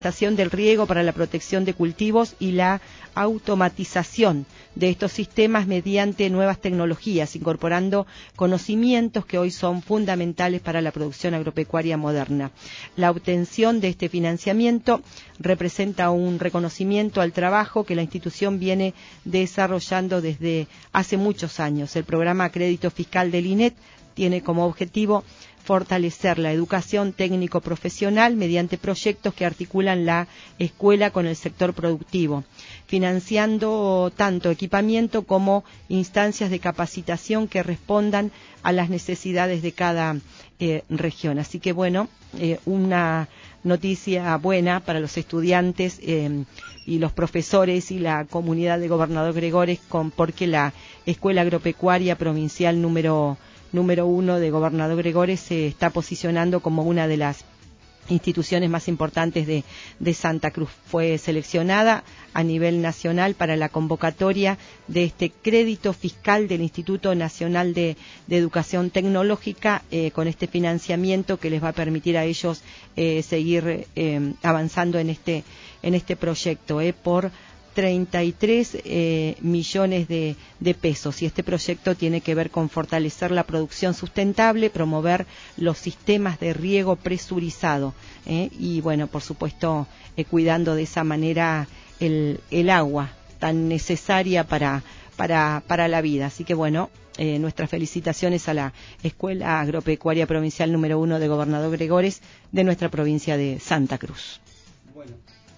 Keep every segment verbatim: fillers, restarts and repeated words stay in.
del riego para la protección de cultivos y la automatización de estos sistemas mediante nuevas tecnologías, incorporando conocimientos que hoy son fundamentales para la producción agropecuaria moderna. La obtención de este financiamiento representa un reconocimiento al trabajo que la institución viene desarrollando desde hace muchos años. El programa Crédito Fiscal del I N E T tiene como objetivo fortalecer la educación técnico-profesional mediante proyectos que articulan la escuela con el sector productivo, financiando tanto equipamiento como instancias de capacitación que respondan a las necesidades de cada eh, región. Así que bueno, eh, una noticia buena para los estudiantes eh, y los profesores y la comunidad de Gobernador Gregores, con, porque la Escuela Agropecuaria Provincial número número uno de Gobernador Gregores se está posicionando como una de las instituciones más importantes de, de Santa Cruz. Fue seleccionada a nivel nacional para la convocatoria de este crédito fiscal del Instituto Nacional de, de Educación Tecnológica, eh, con este financiamiento que les va a permitir a ellos eh, seguir eh, avanzando en este, en este proyecto, eh, por treinta y tres eh, millones de, de pesos, y este proyecto tiene que ver con fortalecer la producción sustentable, promover los sistemas de riego presurizado eh, y bueno, por supuesto eh, cuidando de esa manera el, el agua tan necesaria para, para, para la vida. Así que bueno, eh, nuestras felicitaciones a la Escuela Agropecuaria Provincial número uno de Gobernador Gregores de nuestra provincia de Santa Cruz. Bueno.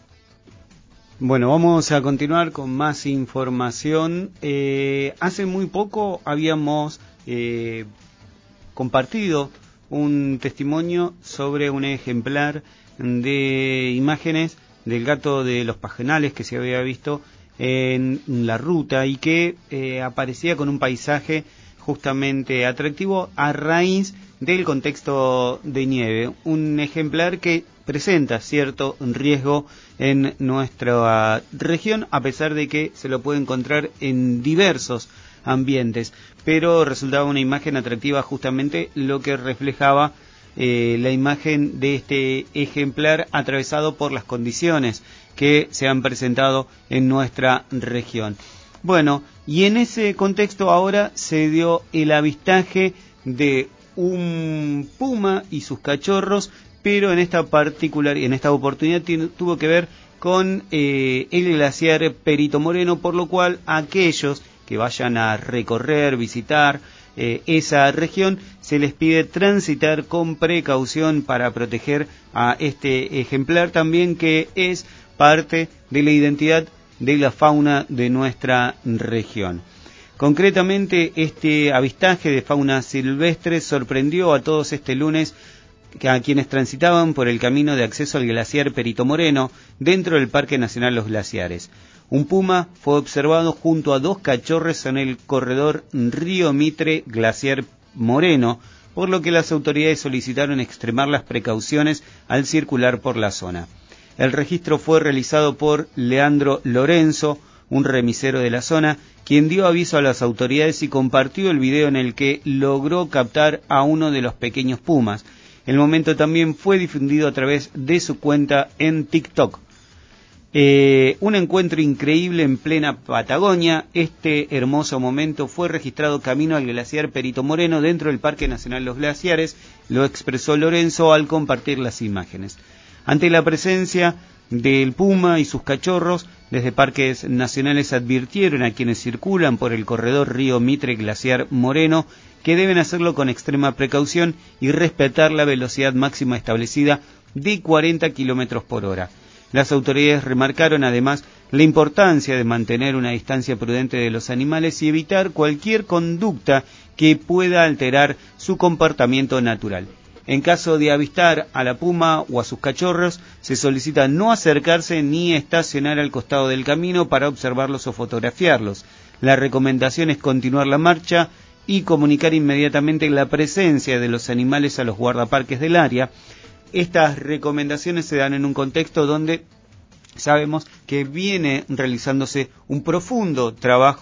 Bueno, vamos a continuar con más información. Eh, hace muy poco habíamos eh, compartido un testimonio sobre un ejemplar de imágenes del gato de los Pajonales que se había visto en la ruta y que eh, aparecía con un paisaje justamente atractivo a raíz del contexto de nieve. Un ejemplar que presenta cierto riesgo en nuestra región, a pesar de que se lo puede encontrar en diversos ambientes, pero resultaba una imagen atractiva, justamente lo que reflejaba eh, la imagen de este ejemplar atravesado por las condiciones que se han presentado en nuestra región. Bueno, y en ese contexto ahora se dio el avistaje de un puma y sus cachorros, pero en esta particular en esta oportunidad tiene, tuvo que ver con eh, el glaciar Perito Moreno, por lo cual aquellos que vayan a recorrer, visitar eh, esa región, se les pide transitar con precaución para proteger a este ejemplar también, que es parte de la identidad de la fauna de nuestra región. Concretamente, este avistaje de fauna silvestre sorprendió a todos este lunes a quienes transitaban por el camino de acceso al glaciar Perito Moreno, dentro del Parque Nacional Los Glaciares. Un puma fue observado junto a dos cachorros en el corredor Río Mitre Glaciar Moreno, por lo que las autoridades solicitaron extremar las precauciones al circular por la zona. El registro fue realizado por Leandro Lorenzo, un remisero de la zona, quien dio aviso a las autoridades y compartió el video en el que logró captar a uno de los pequeños pumas. El momento también fue difundido a través de su cuenta en TikTok. Eh, un encuentro increíble en plena Patagonia. Este hermoso momento fue registrado camino al glaciar Perito Moreno dentro del Parque Nacional Los Glaciares, lo expresó Lorenzo al compartir las imágenes. Ante la presencia del puma y sus cachorros, desde parques nacionales advirtieron a quienes circulan por el corredor Río Mitre Glaciar Moreno que deben hacerlo con extrema precaución y respetar la velocidad máxima establecida de cuarenta kilómetros por hora. Las autoridades remarcaron además la importancia de mantener una distancia prudente de los animales y evitar cualquier conducta que pueda alterar su comportamiento natural. En caso de avistar a la puma o a sus cachorros, se solicita no acercarse ni estacionar al costado del camino para observarlos o fotografiarlos. La recomendación es continuar la marcha y comunicar inmediatamente la presencia de los animales a los guardaparques del área. Estas recomendaciones se dan en un contexto donde sabemos que viene realizándose un profundo trabajo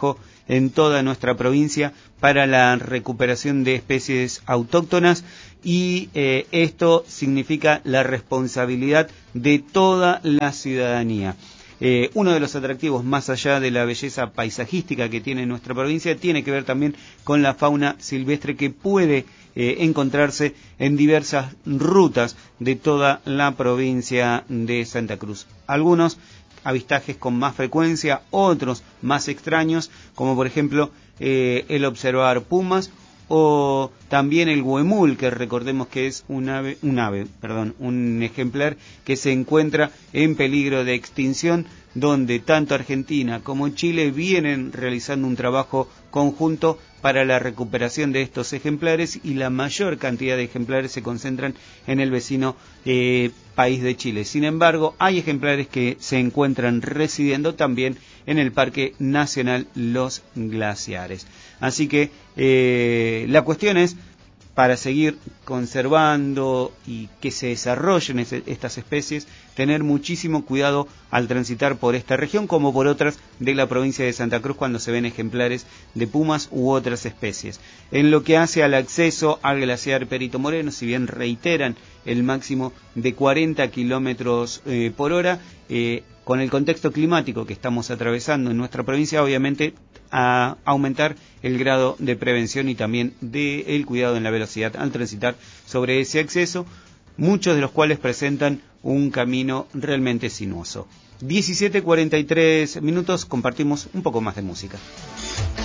en toda nuestra provincia para la recuperación de especies autóctonas y eh, esto significa la responsabilidad de toda la ciudadanía. Eh, uno de los atractivos, más allá de la belleza paisajística que tiene nuestra provincia, tiene que ver también con la fauna silvestre que puede eh, encontrarse en diversas rutas de toda la provincia de Santa Cruz. Algunos avistajes con más frecuencia, otros más extraños, como por ejemplo eh, el observar pumas o también el huemul, que recordemos que es un ave, un ave, perdón, un ejemplar que se encuentra en peligro de extinción, donde tanto Argentina como Chile vienen realizando un trabajo conjunto para la recuperación de estos ejemplares y la mayor cantidad de ejemplares se concentran en el vecino eh, país de Chile. Sin embargo, hay ejemplares que se encuentran residiendo también en el Parque Nacional Los Glaciares. Así que eh, la cuestión es, para seguir conservando y que se desarrollen ese, estas especies, tener muchísimo cuidado al transitar por esta región como por otras de la provincia de Santa Cruz cuando se ven ejemplares de pumas u otras especies. En lo que hace al acceso al glaciar Perito Moreno, si bien reiteran el máximo de cuarenta kilómetros eh, por hora, eh, con el contexto climático que estamos atravesando en nuestra provincia, obviamente a aumentar el grado de prevención y también del cuidado en la velocidad al transitar sobre ese acceso, muchos de los cuales presentan un camino realmente sinuoso. diecisiete cuarenta y tres minutos, compartimos un poco más de música.